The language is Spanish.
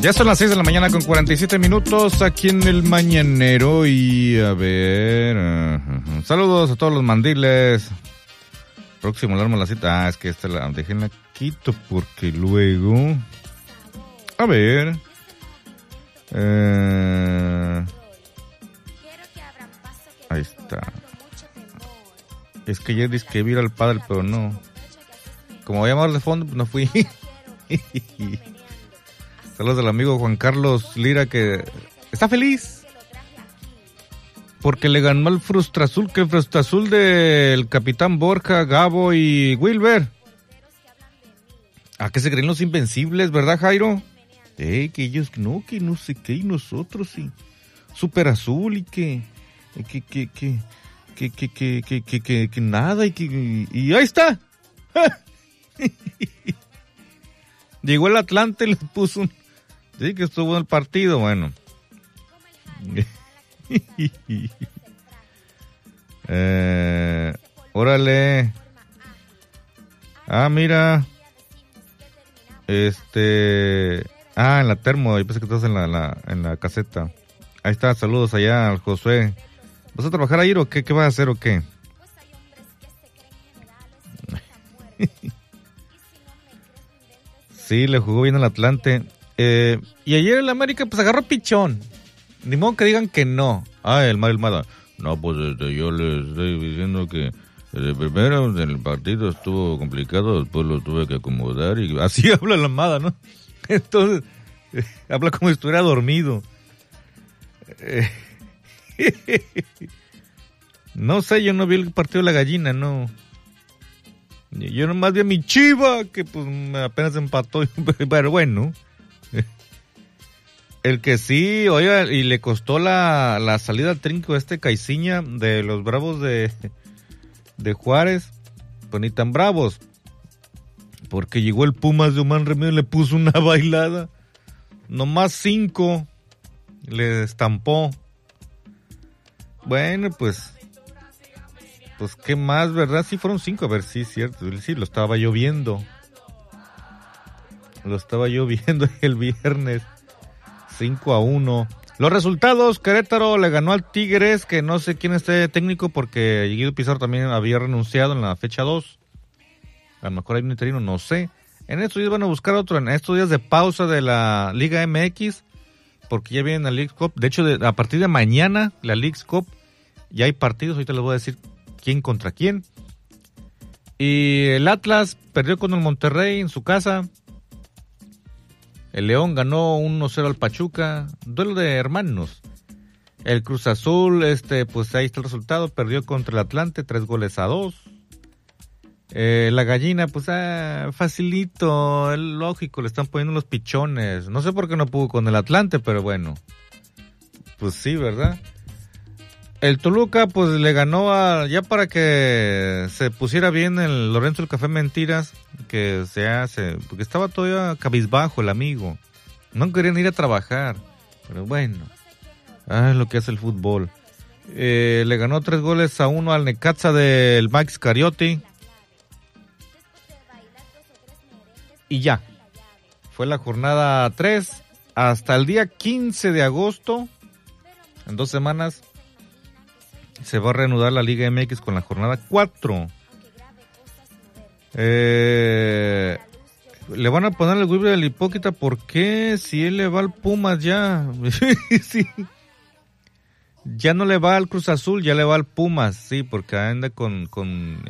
Ya son las 6 de la mañana con 47 minutos aquí en el Mañanero y a ver... saludos a todos los mandiles. Próximo alarma la cita. Es que esta la déjenla quito porque luego... A ver... ahí está. Es que ayer dije que iba al padre, pero no. Como voy a llamar de fondo, pues no fui. Saludos al amigo Juan Carlos Lira, que está feliz porque le ganó el Frustrazul, que el Frustrazul del Capitán Borja, Gabo y Wilber. ¿A qué se creen los invencibles, verdad, Jairo? Que ellos no, que no sé qué, y nosotros sí. Super Azul y que nada, y ahí está. Llegó el Atlante y les puso un... Sí, que estuvo en el partido, bueno. Órale. Ah, mira. En la termo, yo pensé que estás en la caseta. Ahí está, saludos allá al Josué. ¿Vas a trabajar ayer o qué? ¿Qué vas a hacer o qué? Sí, le jugó bien al Atlante. Y ayer el América pues agarró pichón. Ni modo que digan que no. El Mario Almada. No, pues yo les estoy diciendo que primero en el partido estuvo complicado, después lo tuve que acomodar y así habla la Almada, ¿no? Entonces, habla como si estuviera dormido. No sé, yo no vi el partido de la gallina, no. Yo nomás vi a mi Chiva, que pues apenas empató, pero bueno. El que sí, oiga, y le costó la salida al trinco Caiciña de los Bravos de Juárez, pues ni tan bravos, porque llegó el Pumas de Omar Remedio y le puso una bailada, nomás 5, le estampó. Bueno, pues qué más, ¿verdad? Sí fueron 5, a ver, sí, cierto, sí, lo estaba lloviendo el viernes. 5-1. Los resultados: Querétaro le ganó al Tigres, que no sé quién esté técnico porque Guido Pizarro también había renunciado en la fecha 2. A lo mejor hay un interino, no sé. En estos días van a buscar otro, en estos días de pausa de la Liga MX, porque ya viene la Leagues Cup. De hecho, a partir de mañana, la Leagues Cup, ya hay partidos, ahorita les voy a decir quién contra quién. Y el Atlas perdió con el Monterrey en su casa. El León ganó 1-0 al Pachuca, duelo de hermanos. El Cruz Azul, pues ahí está el resultado, perdió contra el Atlante 3-2. La gallina, pues facilito, lógico, le están poniendo los pichones. No sé por qué no pudo con el Atlante, pero bueno, pues sí, ¿verdad? El Toluca, pues le ganó ya para que se pusiera bien el Lorenzo el Café Mentiras, que se hace, porque estaba todavía cabizbajo el amigo. No querían ir a trabajar, pero bueno, es lo que hace el fútbol. Le ganó 3-1 al Necaxa del Max Cariotti. Y ya, fue la jornada 3 hasta el día 15 de agosto, en 2 semanas. Se va a reanudar la Liga MX con la jornada 4. Le van a poner el Wilber del hipócrita. ¿Por qué? Si él le va al Pumas ya. Sí. Ya no le va al Cruz Azul, ya le va al Pumas. Sí, porque anda con